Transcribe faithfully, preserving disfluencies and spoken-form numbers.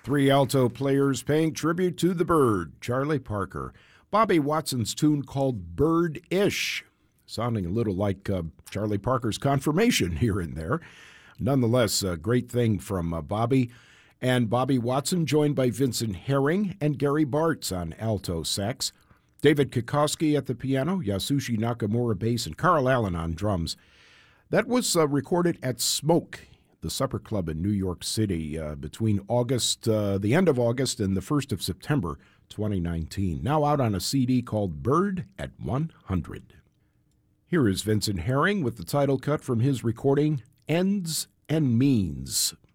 Three alto players paying tribute to the bird, Charlie Parker. Bobby Watson's tune called Bird-ish, sounding a little like uh, Charlie Parker's confirmation here and there. Nonetheless, a great thing from uh, Bobby. And Bobby Watson, joined by Vincent Herring and Gary Bartz on alto sax. David Kikoski at the piano, Yasushi Nakamura bass, and Carl Allen on drums. That was uh, recorded at Smoke, the supper club in New York City, uh, between August, uh, the end of August and the first of September twenty nineteen. Now out on a C D called Bird at one hundred. Here is Vincent Herring with the title cut from his recording, Ends and Means.